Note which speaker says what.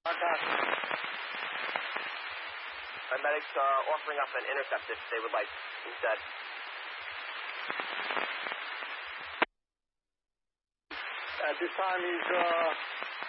Speaker 1: Contact.
Speaker 2: Medics offering up an intercept if they would like instead.
Speaker 1: At this time, he's